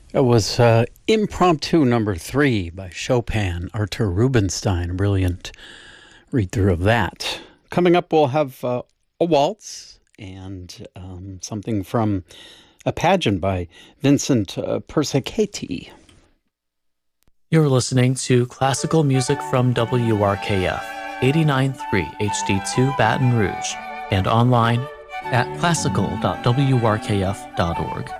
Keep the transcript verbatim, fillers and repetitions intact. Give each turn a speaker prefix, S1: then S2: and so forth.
S1: It was uh, Impromptu Number Three by Chopin, Artur Rubinstein. A brilliant read through of that. Coming up, we'll have uh, a waltz and um, something from a pageant by Vincent uh, Persichetti.
S2: You're listening to classical music from W R K F, eighty-nine point three H D two Baton Rouge, and online at classical dot w r k f dot org.